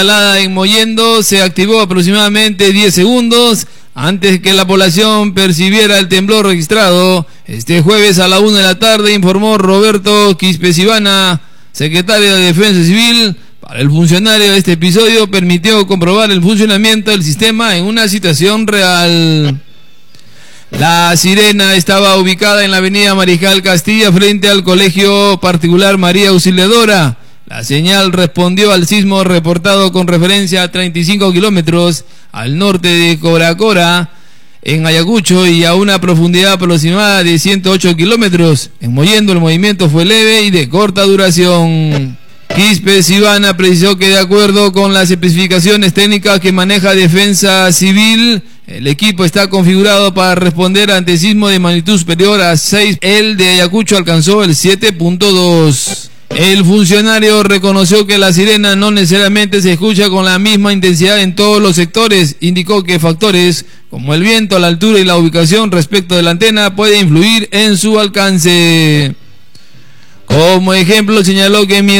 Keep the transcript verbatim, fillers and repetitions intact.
En Mollendo se activó aproximadamente diez segundos antes que la población percibiera el temblor registrado este jueves a la una de la tarde, informó Roberto Quispesivana, secretario de Defensa Civil. Para el funcionario, este episodio permitió comprobar el funcionamiento del sistema en una situación real. La sirena estaba ubicada en la avenida Mariscal Castilla frente al colegio particular María Auxiliadora. La señal respondió al sismo reportado con referencia a treinta y cinco kilómetros al norte de Coracora, en Ayacucho, y a una profundidad aproximada de ciento ocho kilómetros. En Mollendo el movimiento fue leve y de corta duración. Quispesivana precisó que de acuerdo con las especificaciones técnicas que maneja Defensa Civil, el equipo está configurado para responder ante sismo de magnitud superior a seis. El de Ayacucho alcanzó el siete punto dos. El funcionario reconoció que la sirena no necesariamente se escucha con la misma intensidad en todos los sectores. Indicó que factores como el viento, la altura y la ubicación respecto de la antena pueden influir en su alcance. Como ejemplo, señaló que